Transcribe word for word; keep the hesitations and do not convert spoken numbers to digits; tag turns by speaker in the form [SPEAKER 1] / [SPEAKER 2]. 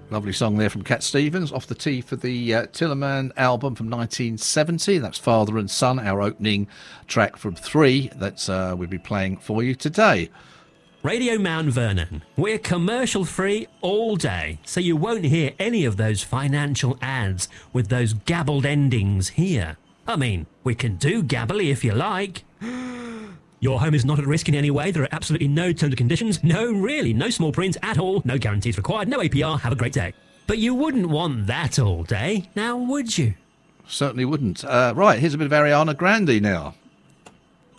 [SPEAKER 1] Lovely song there from Cat Stevens, off the tee for the uh, Tillerman album from nineteen seventy. That's Father and Son, our opening track from three that uh, we'll be playing for you today.
[SPEAKER 2] Radio Mount Vernon. We're commercial free all day, so you won't hear any of those financial ads with those gabbled endings here. I mean, we can do gabbly if you like. Your home is not at risk in any way. There are absolutely no terms and conditions. No, really, no small print at all. No guarantees required. No A P R. Have a great day. But you wouldn't want that all day, now would you?
[SPEAKER 1] Certainly wouldn't. Uh, right, here's a bit of Ariana Grande now.